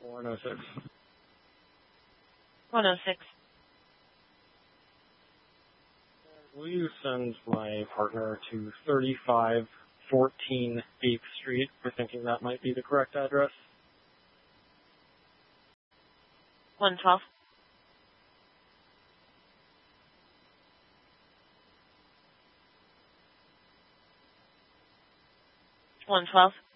106. 106. Will you send my partner to 3514 8th Street? We're thinking that might be the correct address. 112. 112.